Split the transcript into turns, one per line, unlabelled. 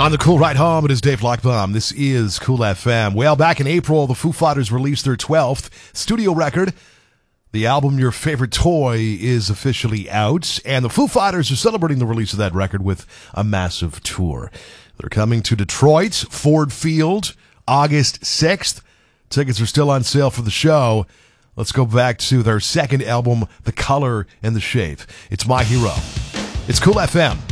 On the Cool Ride Home, it is Dave Lockbaum. This is Cool FM. Well, back in April, the Foo Fighters released their 12th studio record. The album Your Favorite Toy is officially out, and the Foo Fighters are celebrating the release of that record with a massive tour. They're coming to Detroit, Ford Field, August 6th. Tickets are still on sale for the show. Let's go back to their second album, The Color and the Shape. It's My Hero. It's Cool FM.